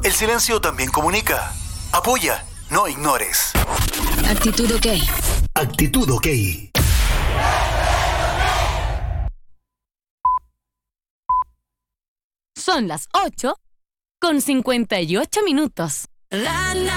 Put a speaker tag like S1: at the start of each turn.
S1: El silencio también comunica. Apoya, no ignores.
S2: Actitud OK.
S3: Actitud OK.
S4: Son las 8:58.